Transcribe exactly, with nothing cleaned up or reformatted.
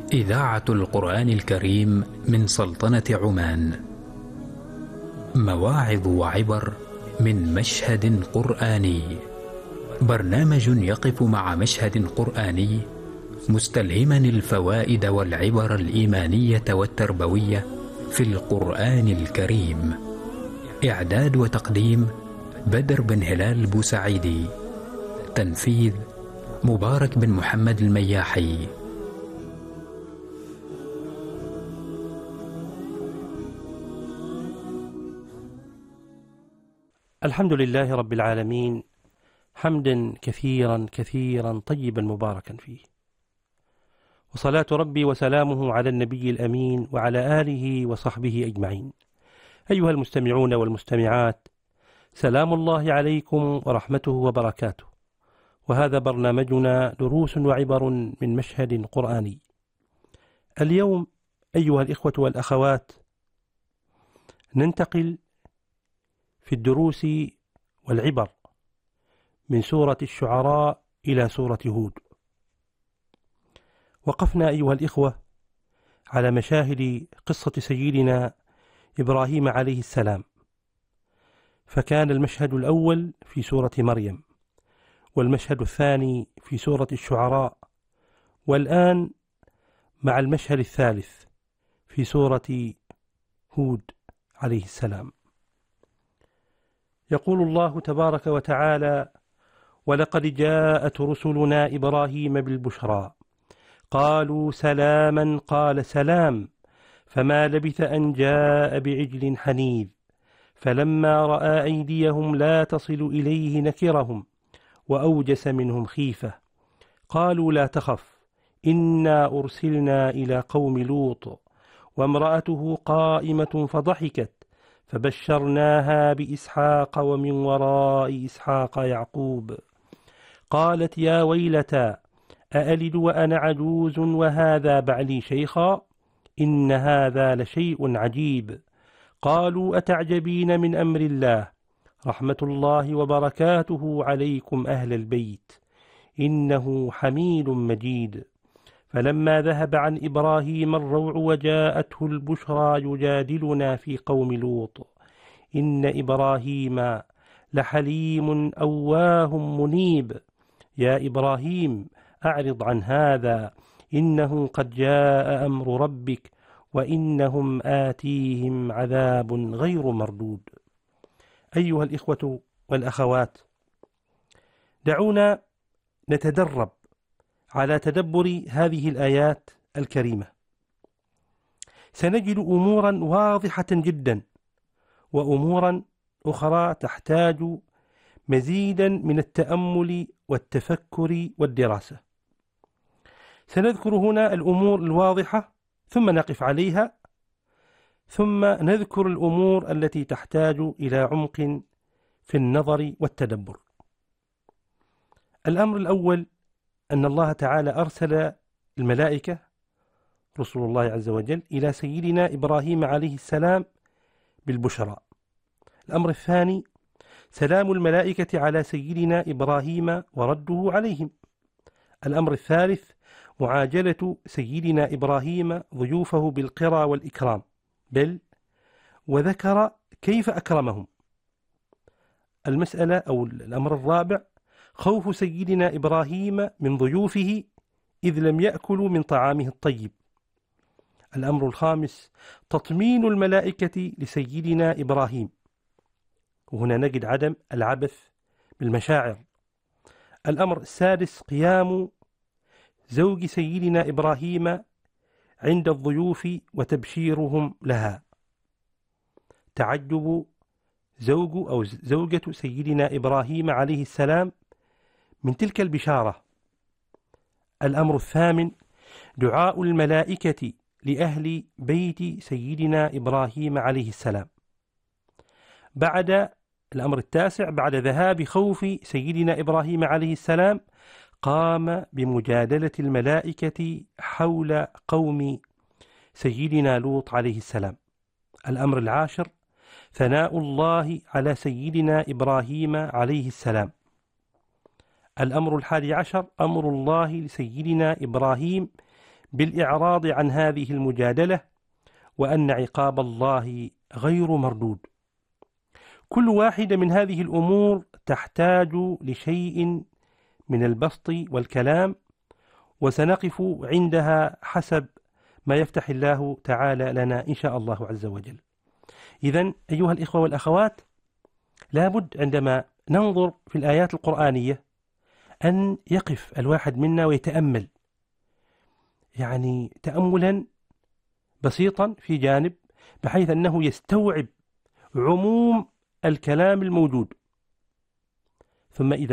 إذاعة القرآن الكريم من سلطنة عمان. مواعظ وعبر من مشهد قرآني. برنامج يقف مع مشهد قرآني مستلهما الفوائد والعبر الإيمانية والتربوية في القرآن الكريم. إعداد وتقديم بدر بن هلال بوسعيدي. تنفيذ مبارك بن محمد المياحي. الحمد لله رب العالمين، حمدا كثيرا كثيرا طيبا مباركا فيه، وصلاة ربي وسلامه على النبي الأمين وعلى آله وصحبه أجمعين. أيها المستمعون والمستمعات، سلام الله عليكم ورحمته وبركاته، وهذا برنامجنا دروس وعبر من مشهد قرآني. اليوم أيها الإخوة والأخوات ننتقل في الدروس والعبر من سورة الشعراء إلى سورة هود. وقفنا أيها الإخوة على مشاهد قصة سيدنا إبراهيم عليه السلام، فكان المشهد الأول في سورة مريم، والمشهد الثاني في سورة الشعراء، والآن مع المشهد الثالث في سورة هود عليه السلام. يقول الله تبارك وتعالى: ولقد جاءت رسلنا إبراهيم بالبشرى قالوا سلاما قال سلام فما لبث أن جاء بعجل حنيذ فلما رأى أيديهم لا تصل إليه نكرهم وأوجس منهم خيفة قالوا لا تخف إنا أرسلنا إلى قوم لوط وامرأته قائمة فضحكت فبشرناها بإسحاق ومن وراء إسحاق يعقوب قالت يا ويلتى أألد وأنا عجوز وهذا بعلي شيخا إن هذا لشيء عجيب قالوا أتعجبين من أمر الله رحمة الله وبركاته عليكم أهل البيت إنه حميد مجيد فلما ذهب عن إبراهيم الروع وجاءته البشرى يجادلنا في قوم لوط إن إبراهيم لحليم أواه منيب يا إبراهيم أعرض عن هذا إنه قد جاء أمر ربك وإنهم آتيهم عذاب غير مردود. أيها الإخوة والأخوات، دعونا نتدرب على تدبر هذه الآيات الكريمة. سنجد أمورا واضحة جدا وأمورا أخرى تحتاج مزيدا من التأمل والتفكر والدراسة. سنذكر هنا الأمور الواضحة ثم نقف عليها، ثم نذكر الأمور التي تحتاج إلى عمق في النظر والتدبر. الأمر الأول أن الله تعالى أرسل الملائكة رسول الله عز وجل إلى سيدنا إبراهيم عليه السلام بالبشرى. الأمر الثاني سلام الملائكة على سيدنا إبراهيم ورده عليهم. الأمر الثالث معاجلة سيدنا إبراهيم ضيوفه بالقرى والإكرام، بل وذكر كيف أكرمهم. المسألة أو الأمر الرابع خوف سيدنا إبراهيم من ضيوفه إذ لم يأكلوا من طعامه الطيب. الأمر الخامس تطمين الملائكة لسيدنا إبراهيم، وهنا نجد عدم العبث بالمشاعر. الأمر السادس قيام زوج سيدنا إبراهيم عند الضيوف وتبشيرهم لها، تعجب زوج أو زوجة سيدنا إبراهيم عليه السلام من تلك البشارة. الأمر الثامن دعاء الملائكة لأهل بيت سيدنا إبراهيم عليه السلام. بعد الأمر التاسع بعد ذهاب خوف سيدنا إبراهيم عليه السلام قام بمجادلة الملائكة حول قوم سيدنا لوط عليه السلام. الأمر العاشر ثناء الله على سيدنا إبراهيم عليه السلام. الأمر الحادي عشر أمر الله لسيدنا إبراهيم بالإعراض عن هذه المجادلة، وأن عقاب الله غير مردود. كل واحدة من هذه الأمور تحتاج لشيء من البسط والكلام، وسنقف عندها حسب ما يفتح الله تعالى لنا إن شاء الله عز وجل. إذن أيها الإخوة والأخوات، لابد عندما ننظر في الآيات القرآنية أن يقف الواحد منا ويتأمل، يعني تأملا بسيطا في جانب، بحيث أنه يستوعب عموم الكلام الموجود. ثم إذا